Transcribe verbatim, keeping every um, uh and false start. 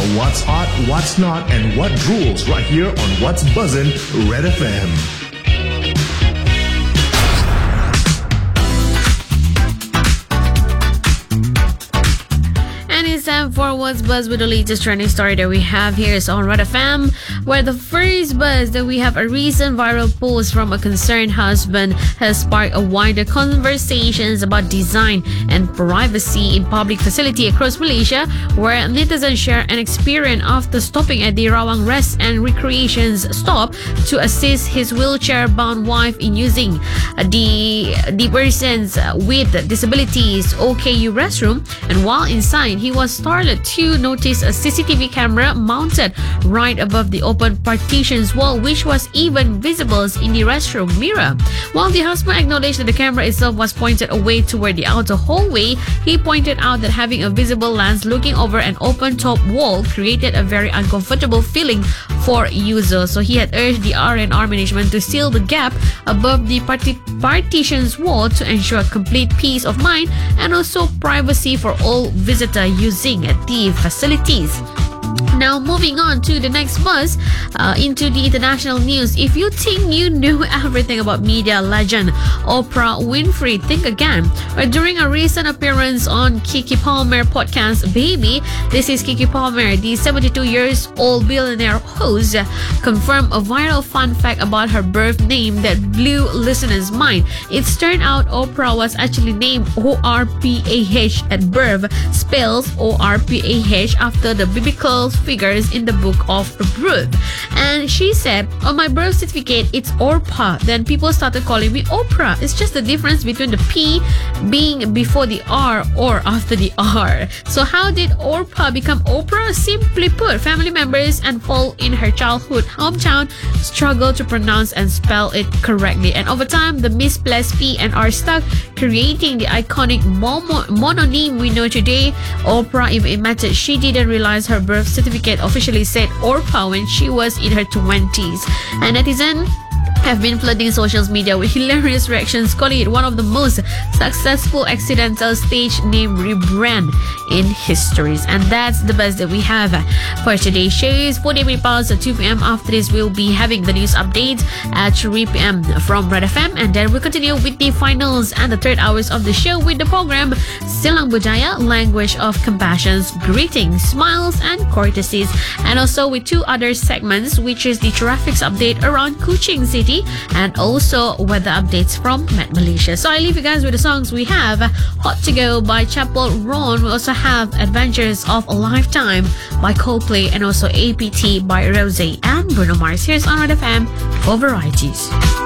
know what's hot, what's not, and what rules right here on What's Buzzin' Red F M. It's time for What's Buzz with the latest trending story that we have here is on Red F M, where the first buzz that we have a recent viral post from a concerned husband has sparked a wider conversations about design and privacy in public facility across Malaysia, where netizens share an experience after stopping at the Rawang Rest and Recreations stop to assist his wheelchair-bound wife in using the the person's with disabilities O K U restroom, and while inside he was startled to notice a C C T V camera mounted right above the open partitions wall, which was even visible in the restroom mirror. While the husband acknowledged that the camera itself was pointed away toward the outer hallway, he pointed out that having a visible lens looking over an open top wall created a very uncomfortable feeling for users. So he had urged the R and R management to seal the gap above the parti- partitions wall to ensure complete peace of mind and also privacy for all visitors using the facilities. Now, moving on to the next buzz, uh, into the international news. If you think you knew everything about media legend Oprah Winfrey, think again. Uh, during a recent appearance on Keke Palmer podcast Baby, this is Keke Palmer, the seventy-two years old billionaire host, uh, confirmed a viral fun fact about her birth name that blew listeners' mind. It's turned out Oprah was actually named O R P A H at birth, spells O R P A H after the biblical figures in the book of Ruth. And she said, on my birth certificate, it's Orpah. Then people started calling me Oprah. It's just the difference between the P being before the R or after the R. So how did Orpah become Oprah? Simply put, family members and folk in her childhood hometown struggled to pronounce and spell it correctly. And over time, the misplaced P and R stuck, creating the iconic mono- mononym we know today. Oprah even admitted she didn't realize her birth certificate officially said Orpah when she was in her twenties. And netizens have been flooding social media with hilarious reactions, calling it one of the most successful accidental stage name rebrand in histories. And that's the best that we have for today's shows. forty minutes past at two p.m. After this, we'll be having the news update at three p.m. from Red F M, and then we'll continue with the finals and the third hours of the show with the program Silang Budaya, Language of Compassions, Greetings, Smiles and Courtesies, and also with two other segments, which is the traffic update around Kuching City and also weather updates from Met Malaysia. So I leave you guys with the songs. We have Hot to Go by Chapel Ron. We also have Adventures of a Lifetime by Coldplay, and also A P T by Rosé and Bruno Mars. Here's on Red F M for varieties.